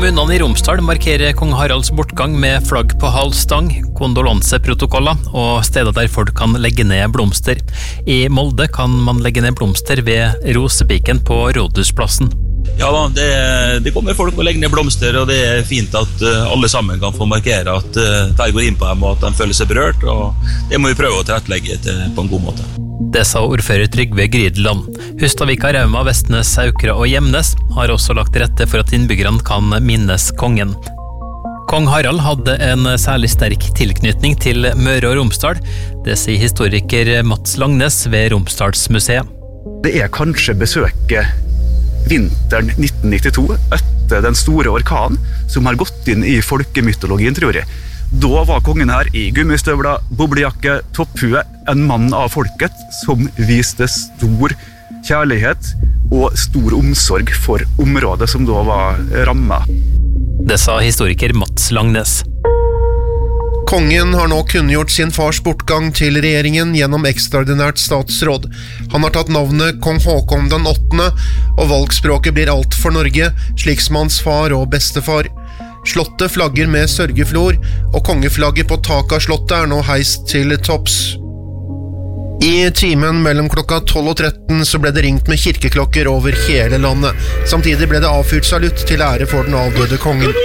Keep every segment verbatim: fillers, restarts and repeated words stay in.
Kommunene i Romsdal markerer kong Haralds bortgang med flagg på halv stang, kondolanseprotokoller og steder der folk kan legge ned blomster. I Molde kan man legge ned blomster ved Rosepiken på Rådhusplassen. Ja da, det, det kommer folk og legger ned blomster, og det er fint at uh, alle sammen kan få markere at uh, det går inn på dem, og at de føler seg berørt, og det må vi prøve å tilrettelegge til, på en god måte. Det sa ordfører Trygve Grydeland. Hustadvika, Rauma, Vestnes, Saukra og Gjemnes har også lagt til rette for at innbyggerne kan minnes kongen. Kong Harald hadde en særlig sterk tilknytning til Møre og Romsdal. Det sier historiker Mats Langnes ved Romsdalsmuseet. Det er kanskje besøket vinteren nitten nittito, etter den store orkanen, som har gått inn i folkemytologien, tror jeg. Da var kongen her i gummistøvler, boblejakke, topphue, en mann av folket som viste stor kjærlighet og stor omsorg for området som da var rammet. Det sa historiker Mats Langnes. Kongen har nå kunngjort sin fars bortgang til regjeringen gjennom ekstraordinært statsråd. Han har tatt navnet Kong Håkon den åttende, og valgspråket blir alt for Norge, slik som hans far og bestefar. Slottet flagger med sørgeflor, og kongeflagget på taket av slottet er nå heist til topps. I timen mellom klokka tolv og tretten så ble det ringt med kirkeklokker over hele landet. Samtidig ble det avfyrt salutt til ære for den avdøde kongen.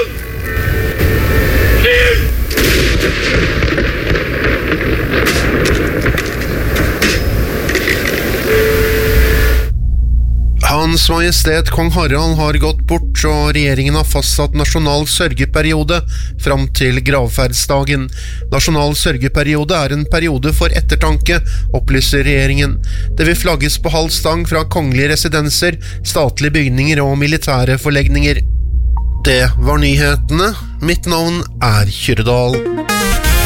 Hans Majestet Kong Harald har gått bort, og regjeringen har fastsatt nasjonal sørgeperiode fram til gravferdsdagen. Nasjonal sørgeperiode er en periode for ettertanke, opplyser regjeringen. Det vil flagges på halv stang fra kongelige residenser, statlige bygninger og militære forlegninger. Det var nyhetene. Mitt navn er Kyrre Dahl.